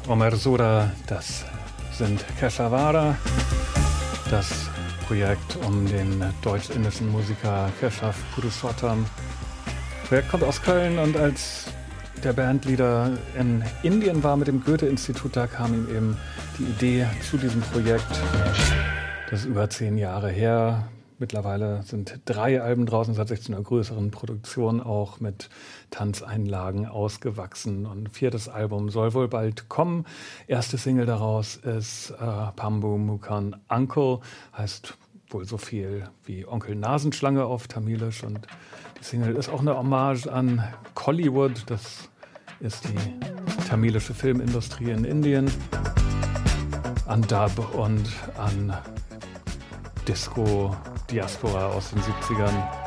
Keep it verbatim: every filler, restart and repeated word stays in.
Omersura, das sind Keshavara, das Projekt um den deutsch-indischen Musiker Keshav Purushottam. Das Projekt kommt aus Köln und als der Bandleader in Indien war mit dem Goethe-Institut, da kam ihm eben die Idee zu diesem Projekt. Das ist über zehn Jahre her. Mittlerweile sind drei Alben draußen, seit sechzehn einer größeren Produktion, auch mit Tanzeinlagen ausgewachsen. Und ein viertes Album soll wohl bald kommen. Erste Single daraus ist äh, Pambu Mukan Uncle, heißt wohl so viel wie Onkel Nasenschlange auf Tamilisch. Und die Single ist auch eine Hommage an Kollywood, das ist die tamilische Filmindustrie in Indien, an Dub und an Disco, Diaspora aus den siebzigern.